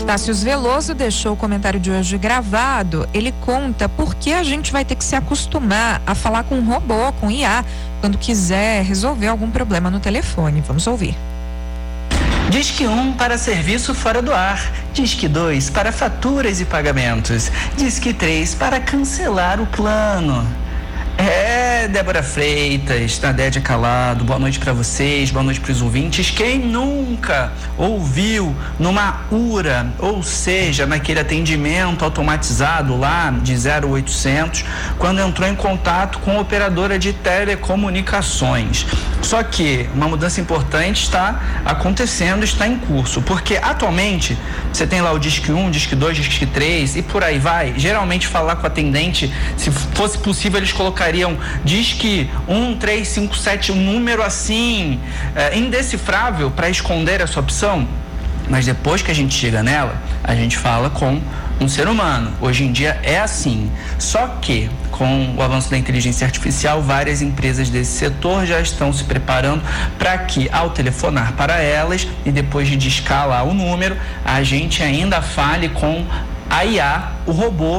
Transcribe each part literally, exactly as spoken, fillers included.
Tássius Veloso deixou o comentário de hoje gravado. Ele conta por que a gente vai ter que se acostumar a falar com um robô, com I A, quando quiser resolver algum problema no telefone. Vamos ouvir. Disque um para serviço fora do ar. Disque dois para faturas e pagamentos. Disque três para cancelar o plano. É, Débora Freitas, Nadédia Calado, boa noite para vocês, boa noite para os ouvintes. Quem nunca ouviu numa U R A, ou seja, naquele atendimento automatizado lá de zero oitocentos, quando entrou em contato com a operadora de telecomunicações? Só que uma mudança importante está acontecendo, está em curso, porque atualmente você tem lá o Disque um, Disque dois, Disque três e por aí vai. Geralmente falar com o atendente, se fosse possível, eles colocariam Disque um, três, cinco, sete, um número assim, é, indecifrável para esconder essa opção. Mas depois que a gente chega nela, a gente fala com um ser humano. Hoje em dia é assim. Só que, com o avanço da inteligência artificial, várias empresas desse setor já estão se preparando para que, ao telefonar para elas e depois de discar lá o número, a gente ainda fale com a I A, o robô,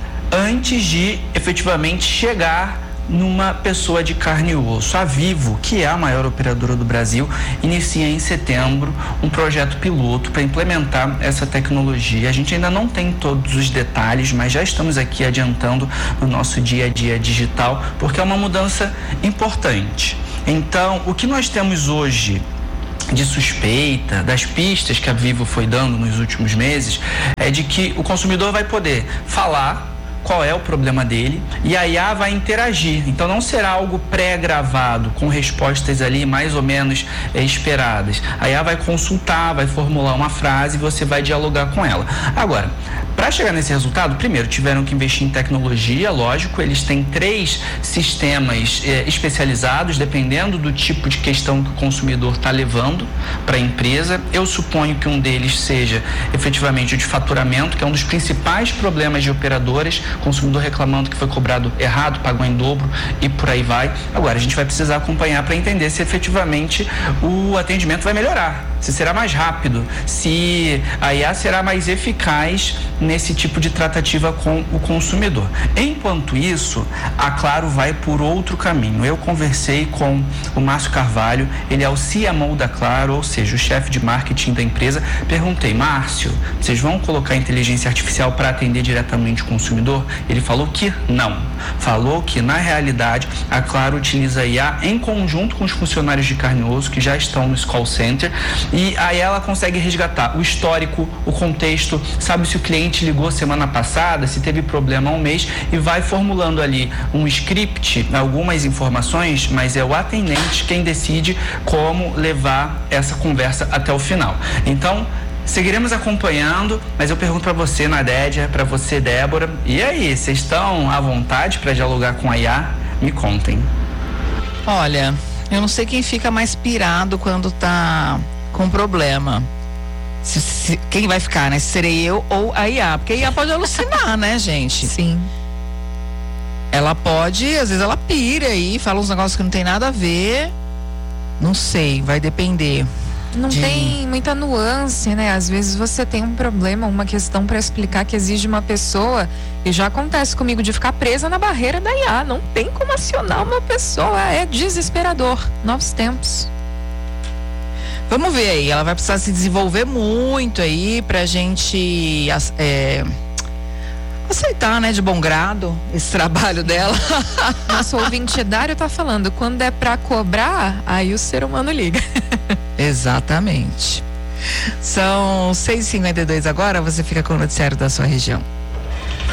antes de efetivamente chegar numa pessoa de carne e osso. A Vivo, que é a maior operadora do Brasil, inicia em setembro um projeto piloto para implementar essa tecnologia. A gente ainda não tem todos os detalhes, mas já estamos aqui adiantando no nosso dia a dia digital, porque é uma mudança importante. Então, o que nós temos hoje de suspeita, das pistas que a Vivo foi dando nos últimos meses, é de que o consumidor vai poder falar qual é o problema dele e a I A vai interagir. Então não será algo pré-gravado com respostas ali mais ou menos é, esperadas. A I A vai consultar, vai formular uma frase e você vai dialogar com ela. Agora, para chegar nesse resultado, primeiro tiveram que investir em tecnologia, lógico, eles têm três sistemas é, especializados, dependendo do tipo de questão que o consumidor está levando para a empresa. Eu suponho que um deles seja efetivamente o de faturamento, que é um dos principais problemas de operadoras, consumidor reclamando que foi cobrado errado, pagou em dobro e por aí vai. Agora, a gente vai precisar acompanhar para entender se efetivamente o atendimento vai melhorar, se será mais rápido, se a I A será mais eficaz nesse tipo de tratativa com o consumidor. Enquanto isso, a Claro vai por outro caminho. Eu conversei com o Márcio Carvalho, ele é o C M O da Claro, ou seja, o chefe de marketing da empresa. Perguntei: Márcio, vocês vão colocar inteligência artificial para atender diretamente o consumidor? Ele falou que não. Falou que, na realidade, a Claro utiliza a I A em conjunto com os funcionários de carne e osso que já estão no call center, e aí ela consegue resgatar o histórico, o contexto, sabe se o cliente ligou semana passada, se teve problema há um mês, e vai formulando ali um script, algumas informações, mas é o atendente quem decide como levar essa conversa até o final. Então, seguiremos acompanhando, mas eu pergunto para você, Nadédia, para você, Débora, e aí, vocês estão à vontade para dialogar com a I A? Me contem. Olha, eu não sei quem fica mais pirado quando tá com problema. Se, se, quem vai ficar, né? Se serei eu ou a I A, porque a I A pode alucinar, né, gente? Sim. Ela pode, às vezes ela pira aí, fala uns negócios que não tem nada a ver. Não sei, vai depender. Não de... tem muita nuance, né? Às vezes você tem um problema, uma questão para explicar que exige uma pessoa, e já acontece comigo de ficar presa na barreira da I A. Não tem como acionar uma pessoa, é desesperador. Novos tempos. Vamos ver aí, ela vai precisar se desenvolver muito aí pra gente é, aceitar, né, de bom grado esse trabalho dela. Nosso ouvinte Dário tá falando, quando é pra cobrar, aí o ser humano liga. Exatamente. São seis e cinquenta e dois agora, você fica com o noticiário da sua região.